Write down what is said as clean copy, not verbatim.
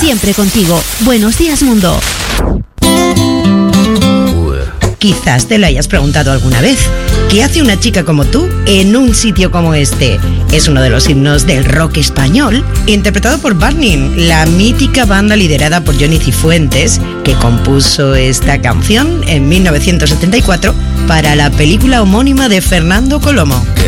siempre contigo. Buenos días, mundo. Quizás te lo hayas preguntado alguna vez. ¿Qué hace una chica como tú en un sitio como este? Es uno de los himnos del rock español, interpretado por Burning, la mítica banda liderada por Johnny Cifuentes, que compuso esta canción en 1974 para la película homónima de Fernando Colomo.